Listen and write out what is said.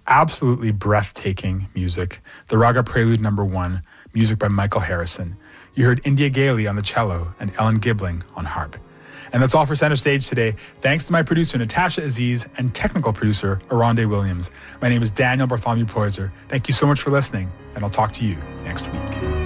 absolutely breathtaking music. The Raga Prelude No. 1, music by Michael Harrison. You heard India Gailey on the cello and Ellen Gibling on harp. And that's all for Center Stage today. Thanks to my producer, Natasha Aziz, and technical producer, Aronde Williams. My name is Daniel Bartholomew Poyser. Thank you so much for listening, and I'll talk to you next week.